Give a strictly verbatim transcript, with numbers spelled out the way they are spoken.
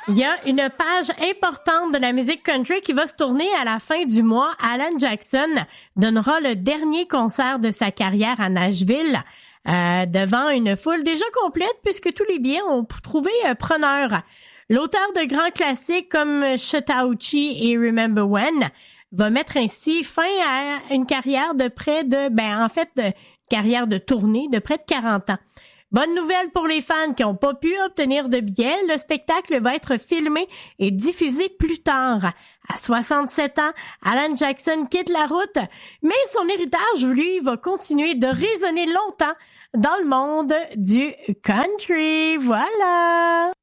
Il y a une page importante de la musique country qui va se tourner à la fin du mois. Alan Jackson donnera le dernier concert de sa carrière à Nashville euh, devant une foule déjà complète puisque tous les billets ont trouvé euh, preneur. L'auteur de grands classiques comme Chattahoochee et Remember When va mettre ainsi fin à une carrière de près de, ben en fait, de, carrière de tournée de près de quarante ans. Bonne nouvelle pour les fans qui n'ont pas pu obtenir de billets. Le spectacle va être filmé et diffusé plus tard. À soixante-sept ans, Alan Jackson quitte la route, mais son héritage, lui, va continuer de résonner longtemps dans le monde du country. Voilà!